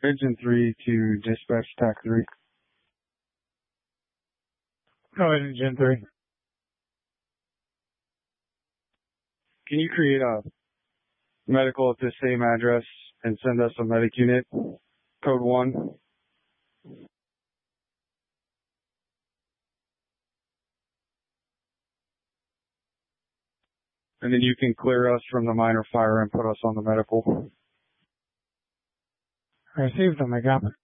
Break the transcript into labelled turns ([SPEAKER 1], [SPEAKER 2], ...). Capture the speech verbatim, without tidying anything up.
[SPEAKER 1] Engine three to dispatch T A C three.
[SPEAKER 2] Go ahead, Engine three.
[SPEAKER 1] Can you create a medical at this same address and send us a medic unit? Code one. And then you can clear us from the minor fire and put us on the medical.
[SPEAKER 2] Received them, I got it.